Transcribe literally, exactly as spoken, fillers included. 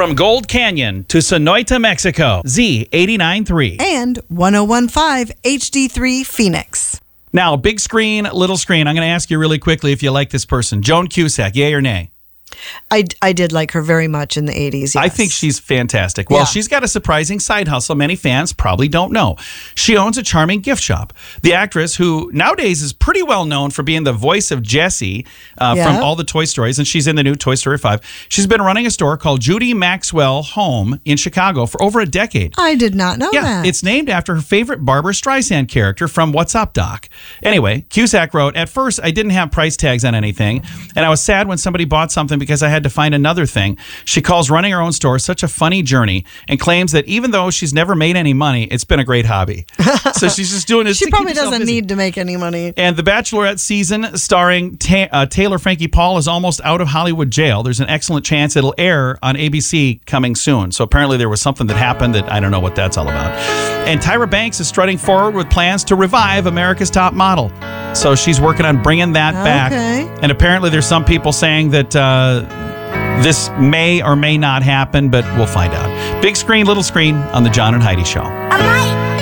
From Gold Canyon to Sonoita, Mexico, Z eighty-nine point three. And one oh one point five H D three Phoenix. Now, big screen, little screen. I'm going to ask you really quickly if you like this person. Joan Cusack, yay or nay? I, I did like her very much in the eighties, yes. I think she's fantastic. Well, Yeah. she's got a surprising side hustle many fans probably don't know. She owns a charming gift shop. The actress, who nowadays is pretty well known for being the voice of Jessie uh, Yeah. from all the Toy Stories, and she's in the new Toy Story five. She's been running a store called Judy Maxwell Home in Chicago for over a decade. I did not know Yeah, that. it's named after her favorite Barbara Streisand character from What's Up, Doc? Anyway, Cusack wrote, "At first, I didn't have price tags on anything, and I was sad when somebody bought something because I had to find another thing. She calls running her own store such a funny journey and claims that even though she's never made any money, it's been a great hobby." So she's just doing this she to keep probably herself doesn't busy. need to make any money. And the Bachelorette season starring Ta- uh, Taylor Frankie Paul is almost out of Hollywood jail. There's an excellent chance it'll air on A B C coming soon. So apparently there was something that happened that I don't know what that's all about. And Tyra Banks is strutting forward with plans to revive America's Top Model. So she's working on bringing that back. Okay. And apparently there's some people saying that uh, this may or may not happen, but we'll find out. Big screen, little screen on the John and Heidi Show. I might